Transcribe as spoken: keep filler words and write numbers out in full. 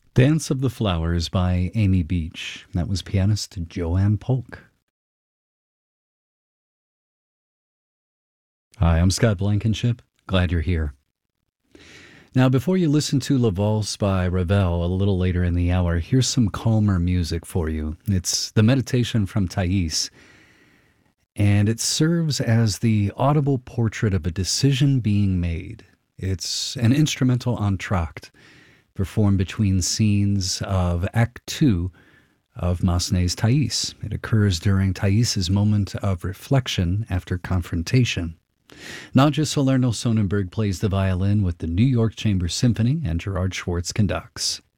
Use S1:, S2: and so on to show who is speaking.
S1: Dance of the Flowers by Amy Beach. That was pianist Joanne Polk. Hi, I'm Scott Blankenship. Glad you're here. Now, before you listen to La Valse by Ravel a little later in the hour, here's some calmer music for you. It's the Meditation from Thais, and it serves as the audible portrait of a decision being made. It's an instrumental entr'acte performed between scenes of Act Two of Massenet's Thais. It occurs during Thais's moment of reflection after confrontation. Nadja Salerno-Sonnenberg plays the violin with the New York Chamber Symphony, and Gerard Schwartz conducts.